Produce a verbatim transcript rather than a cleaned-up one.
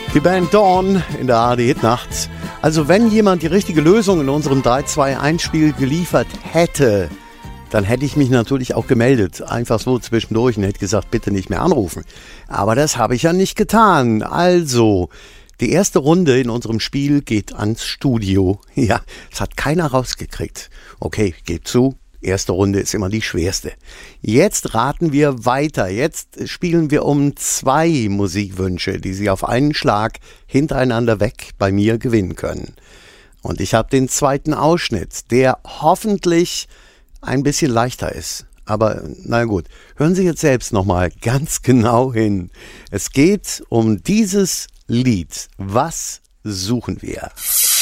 Die Band Dawn in der A R D-Hitnacht. Also wenn jemand die richtige Lösung in unserem drei zwei eins Spiel geliefert hätte, dann hätte ich mich natürlich auch gemeldet. Einfach so zwischendurch und hätte gesagt, bitte nicht mehr anrufen. Aber das habe ich ja nicht getan. Also, die erste Runde in unserem Spiel geht ans Studio. Ja, es hat keiner rausgekriegt. Okay, gebt zu. Erste Runde ist immer die schwerste. Jetzt raten wir weiter. Jetzt spielen wir um zwei Musikwünsche, die Sie auf einen Schlag hintereinander weg bei mir gewinnen können. Und ich habe den zweiten Ausschnitt, der hoffentlich ein bisschen leichter ist. Aber na gut, hören Sie jetzt selbst nochmal ganz genau hin. Es geht um dieses Lied. Was suchen wir?